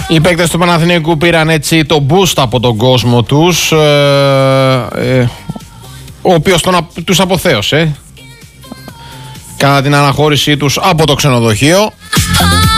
Οι παίκτες του Παναθηναϊκού πήραν έτσι το boost από τον κόσμο τους, ο οποίος τους αποθέωσε κατά την αναχώρησή τους από το ξενοδοχείο.